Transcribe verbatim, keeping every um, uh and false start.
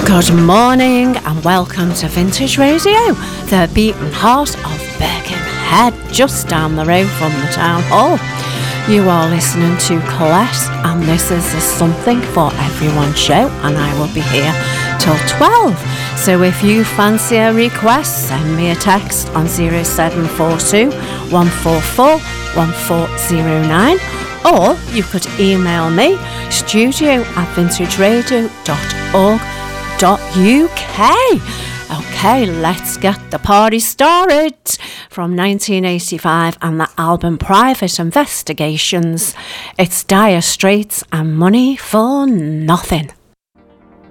Good morning and welcome to Vintage Radio, the beating heart of Birkenhead, just down the road from the town hall. You are listening to Colette and this is the Something for Everyone show, and I will be here till twelve. So if you fancy a request, send me a text on zero seven four two, one four four, one four zero nine, or you could email me studio at vintage radio dot org dot U K. Okay, let's get the party started. From nineteen eighty-five and the album Private Investigations, it's Dire Straits and Money for Nothing.